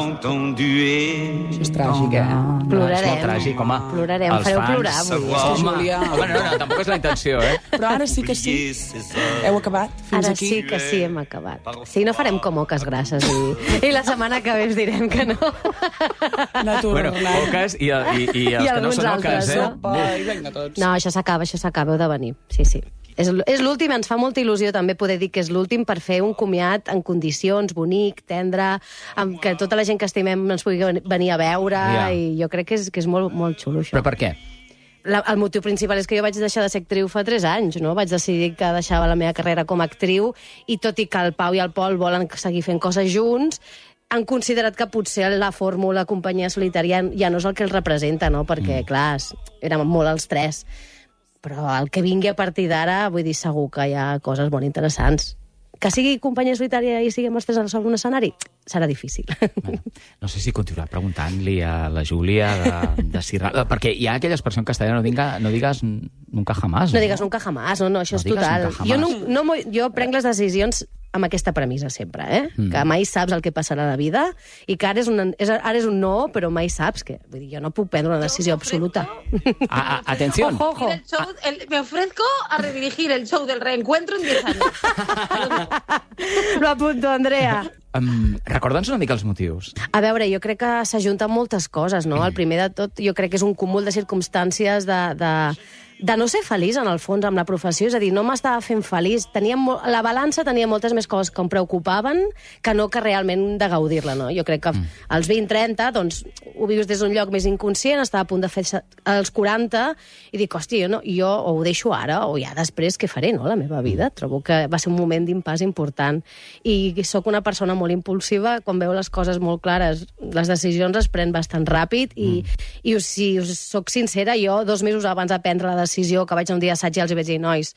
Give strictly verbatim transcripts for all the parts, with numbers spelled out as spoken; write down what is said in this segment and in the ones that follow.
Això és tràgic, eh? Plorarem. És molt tràgic, home. Plorarem, Els fareu fans- plorar avui. És que, Home, Júlia... home, no, no, tampoc és la intenció, eh? Però ara sí que sí. Heu acabat fins Ara aquí? sí que sí, hem acabat. Sí, no farem com oques grasses i, i la setmana que ve us direm que no. Bueno, Naturalment. oques i, i, i els I que no alguns són altres, oques, eh? no? Ai, vinga tots. No, això s'acaba, això s'acaba, heu de venir. Sí, sí. És, l- és l'últim, ens fa molta il·lusió també poder dir que és l'últim per fer un comiat en condicions, bonic, tendre, amb que tota la gent que estimem ens pugui ven- venir a veure, Ja. i jo crec que és, que és molt, molt xulo, això. Però per què? La, el motiu principal és que jo vaig deixar de ser actriu fa tres anys, no? Vaig decidir que deixava la meva carrera com a actriu i tot i que el Pau i el Pol volen seguir fent coses junts, han considerat que potser la fórmula companyia solitària ja no és el que els representa, no? Perquè, mm. clar, es- érem molt els tres. Però el que vingui a partir d'ara, vull dir, segur que hi ha coses molt interessants. Que sigui companyia solitària i siguem els tres sobre un escenari, serà difícil. Bueno, no sé si continuar preguntant-li a la Júlia de, de si... Perquè hi ha aquella expressió en castellà, no, diga, no digues nunca jamás. No digues nunca jamás, no, no, això No és digues total. nunca Jo, no, jamás. no, m'ho- jo prenc les decisions amb aquesta premissa sempre, eh? Mm. Que mai saps el que passarà a la vida i que ara és, un, és, ara és un no, però mai saps que... Vull dir, jo no puc prendre una decisió absoluta. A, a, atención. Ojo, ojo. El show- el- me ofrezco a redirigir el show del reencuentro en diez años. Lo apunto, Andrea. Um, Recorda'ns una mica els motius. A veure, jo crec que s'ajunten moltes coses, no? El primer de tot, jo crec que és un cúmul de circumstàncies de, de, de no ser feliç, en el fons, amb la professió. És a dir, no m'estava fent feliç. Tenia mo- la balança tenia moltes més coses que em preocupaven que no que realment de gaudir-la, no? Jo crec que mm. als vint trenta, doncs, ho vius des d'un lloc més inconscient, estava a punt de fer se- als quaranta, i dic, hòstia, jo, no, jo o ho deixo ara o ja després què faré, no?, la meva vida. Trobo que va ser un moment d'impàs important. I sóc una persona molt impulsiva, quan veu les coses molt clares, les decisions es pren bastant ràpid, i, mm. i si us soc sincera, jo, dos mesos abans de prendre la decisió, que vaig un dia a assaig i els hi vaig dir, nois,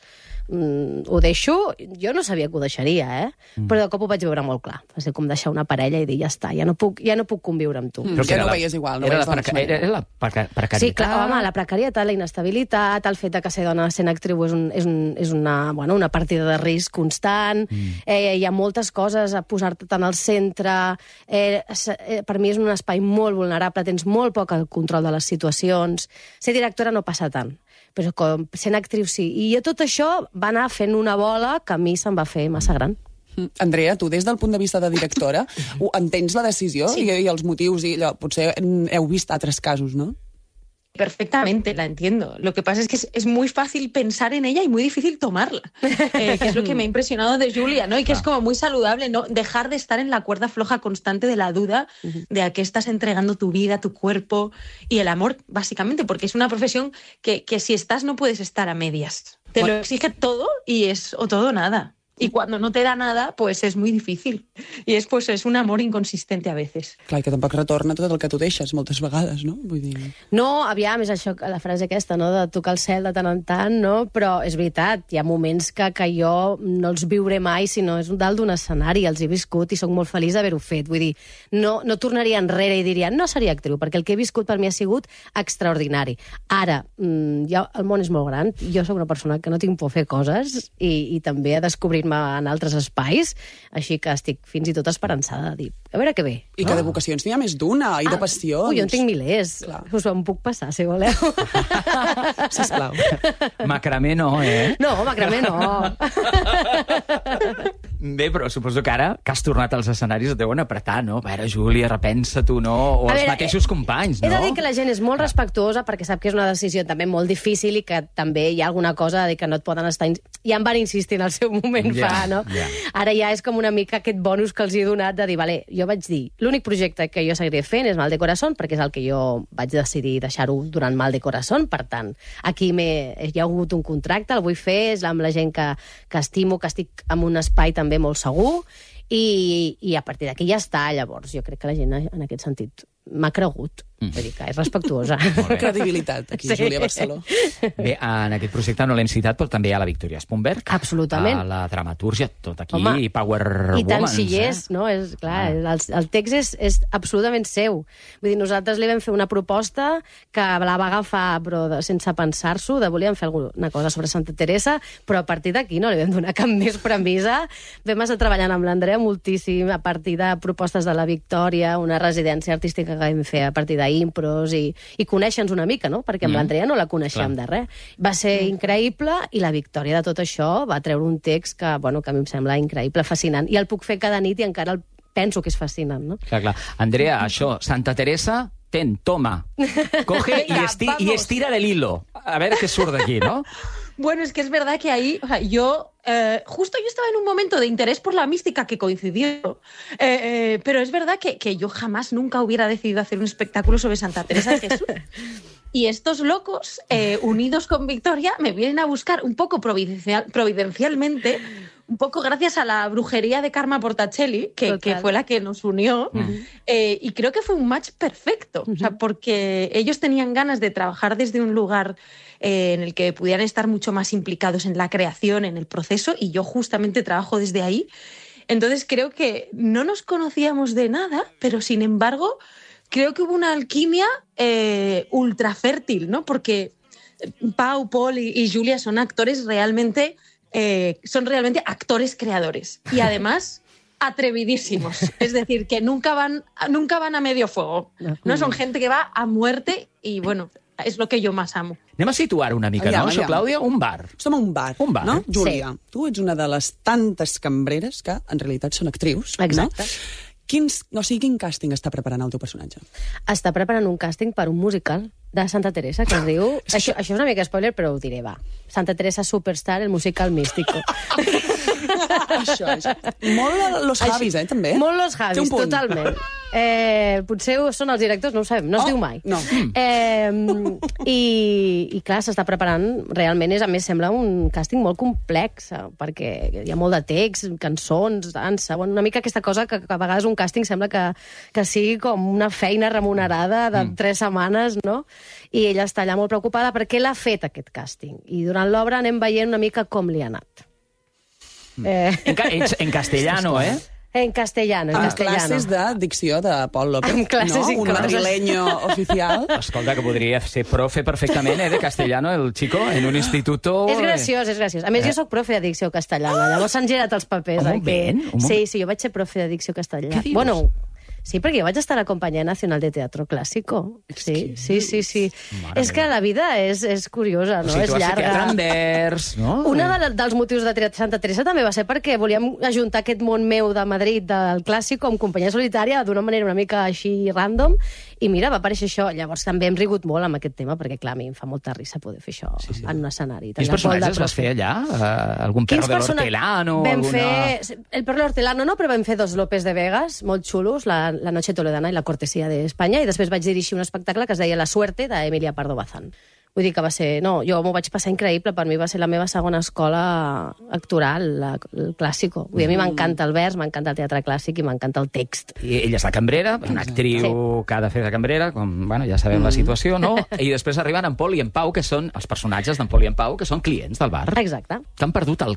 mm, ho deixo, jo no sabia que ho deixaria, eh? Mm. Però de cop ho vaig veure molt clar. Va ser com deixar una parella i dir, ja està, ja no puc, ja no puc conviure amb tu. Mm, Però que ja era no la- veies igual, no era veies la, la preca mateixa era, era la preca precaritat. Sí, clar, home, la precarietat, la inestabilitat, el fet de que ser dona sent actriu és, un, és, un, és una, bueno, una partida de risc constant, mm. eh, hi ha moltes coses a posar-te tant al centre, eh, se- eh, per mi és un espai molt vulnerable, tens molt poc el control de les situacions, ser directora no passa tant, però com sent actriu sí. I jo tot això va anar fent una bola que a mi se'm va fer massa gran. Mm. Andrea, tu des del punt de vista de directora ho entens la decisió sí. i, i els motius i allò, potser mm, heu vist altres casos, no? Perfectamente, la entiendo. Lo que pasa es que es, es muy fácil pensar en ella y muy difícil tomarla, eh, que es lo que me ha impresionado de Julia, ¿no? Y que es como muy saludable, ¿no? Dejar de estar en la cuerda floja constante de la duda de a qué estás entregando tu vida, tu cuerpo y el amor, básicamente, porque es una profesión que, que si estás no puedes estar a medias. Te lo exige todo y es o todo o nada. Y cuando no te da nada, pues es muy difícil. Y es, pues, es un amor inconsistente a veces. Clar, i que tampoc retorna tot el que tu deixes moltes vegades, no? Vull dir... No, aviam, és això, la frase aquesta, no?, de tocar el cel de tant en tant, no? Però és veritat, hi ha moments que, que jo no els viuré mai, sinó és dalt d'un escenari, els he viscut i sóc molt feliç d'haver-ho fet. Vull dir, no, no tornaria enrere i diria, no seria actriu, perquè el que he viscut per mi ha sigut extraordinari. Ara, mmm, ja, el món és molt gran, jo sóc una persona que no tinc por a fer coses i, i també a descobrir-me en altres espais, així que estic fins i tot esperançada de dir, a veure què ve. I que de vocacions n'hi ha més d'una, i de passions. Ui, jo en tinc milers. Clar. Us en puc passar, si voleu. Sisplau. Macramé no, eh? No, macramé no. Bé, però suposo que ara que has tornat als escenaris et deuen apretar, no? A veure, Júlia, repensa tu, no? O A els veure, mateixos companys, no? He de dir que la gent és molt respectuosa perquè sap que és una decisió també molt difícil i que també hi ha alguna cosa de dir que no et poden estar... Ja em van insistir en el seu moment Ja, fa, no? ja. Ara ja és com una mica aquest bonus que els he donat de dir, vale, jo vaig dir, l'únic projecte que jo seguiré fent és Mal de Corazón, perquè és el que jo vaig decidir deixar-ho durant Mal de Corazón, per tant, aquí m'he- hi ha hagut un contracte, el vull fer, és amb la gent que, que estimo, que estic en un espai també molt segur, i, i a partir d'aquí ja està. Llavors jo crec que la gent en aquest sentit m'ha cregut. Mm. Vull dir que és respectuosa. Credibilitat, aquí, sí. Júlia Barceló. Bé, en aquest projecte no l'hem citat, però també hi ha la Victòria Espumberg. Absolutament. A la dramatúrgia, tot aquí, Home, i Power i tant Womans. si hi és, eh? No? És, clar, ah. el, el text és, és absolutament seu. Vull dir, nosaltres li vam fer una proposta que la va agafar, però de, sense pensar-s'ho, de volíem fer alguna cosa sobre Santa Teresa, però a partir d'aquí no li vam donar cap més premissa. Vam estar treballant amb l'Andrea moltíssim, a partir de propostes de la Victòria, una residència artística que vam fer a partir d'impros, i, i conèixer-nos una mica, no? Perquè amb mm. l'Andrea no la coneixíem de res. Va ser mm. increïble, i la Victòria de tot això va treure un text que, bueno, que a mi em sembla increïble, fascinant. I el puc fer cada nit i encara el penso que és fascinant, no? Clar, clar. Andrea, això, Santa Teresa, ten, toma, coge y, esti y estira del hilo. A ver qué surt d'aquí, ¿no? Bueno, es que es verdad que ahí, o sea, yo, eh, justo yo estaba en un momento de interés por la mística que coincidió, eh, eh, pero es verdad que, que yo jamás, nunca hubiera decidido hacer un espectáculo sobre Santa Teresa de Jesús. Y estos locos, eh, unidos con Victoria, me vienen a buscar un poco providencial, providencialmente, un poco gracias a la brujería de Karma Portacelli, que, que fue la que nos unió, uh-huh. eh, y creo que fue un match perfecto, uh-huh. o sea, porque ellos tenían ganas de trabajar desde un lugar eh, en el que pudieran estar mucho más implicados en la creación, en el proceso, y yo justamente trabajo desde ahí. Entonces creo que no nos conocíamos de nada, pero sin embargo creo que hubo una alquimia eh, ultra fértil, ¿no? Porque Pau, Paul y, y Julia son actores realmente... Eh, son realmente actores creadores y además atrevidísimos. Es decir, que nunca van, nunca van a medio fuego. No son gente que va a muerte y, bueno, és el que jo més amo. Anem a situar una mica, aviam, no, això, aviam. Clàudia? Un bar. Som a un bar, un bar. no? Júlia, sí. Tu ets una de les tantes cambreres que, en realitat, són actrius. Exacte. No? Quins, o sigui, quin càsting està preparant el teu personatge? Està preparant un càsting per un musical de Santa Teresa, que es diu... Sí. Això, això és una mica spoiler, però ho diré, va. Santa Teresa Superstar, el musical místico. Això és... Molt Los Javis, eh, també. Molt Los Javis, totalment. Eh, potser són els directors, no ho sabem, no es oh, diu mai. No. Eh, i, I clar, s'està preparant, realment és, a més, sembla un càsting molt complex, perquè hi ha molt de text, cançons, dansa, bueno, una mica aquesta cosa que, que a vegades un càsting sembla que, que sigui com una feina remunerada de mm. tres setmanes, no? I ella està allà molt preocupada perquè l'ha fet aquest càsting. I durant l'obra anem veient una mica com li ha anat. Mm. Eh... En, ca en castellano, eh? En castellano, en amb castellano. classes de dicció de Paul López, amb classes no? I Un classes. madrileño oficial. Escolta, que podria ser profe perfectament, eh, de castellano, el chico, en un instituto... És graciós, és graciós. A més, eh? jo sóc profe de dicció castellana, llavors s'han girat els papers. Un moment, un moment. Sí, sí, jo vaig ser profe de dicció castellana. Què dius? Bueno, sí, perquè jo vaig estar a la Companyia Nacional de Teatro Clásico. Sí, sí, sí, sí. Mare és que la vida és, és curiosa, no? O sigui, és tu vas llarga. ser teatre Anvers, no? Una de, dels motius de Teatre Santa Teresa també va ser perquè volíem ajuntar aquest món meu de Madrid, del Clàssico, amb Companyia Solitària, d'una manera una mica així random, i mira, va aparèixer això. Llavors també hem rigut molt amb aquest tema, perquè clar, a mi em fa molta risa poder fer això sí, sí. en un escenari. Quins personatges vas fer allà? Uh, algun perro de l'Hortelano? Vam alguna... fer... El perro de l'Hortelano no, però vam fer dos López de Vegas, molt xulos, la, la Noche Toledana i la Cortesía d'Espanya, i després vaig dirigir un espectacle que es deia La Suerte, d'Emilia Pardo Bazán. Vull dir que va ser... No, jo m'ho vaig passar increïble, per mi va ser la meva segona escola actoral, la, el Clàssico. Vull dir, a mi m'encanta el vers, m'encanta el teatre clàssic i m'encanta el text. I ella és la cambrera, una actriu sí. que ha de fer de cambrera, com, bueno, ja sabem mm. la situació, no? I després arriben en Pol i en Pau, que són els personatges d'en Pol i en Pau, que són clients del bar. Exacte. Que han perdut el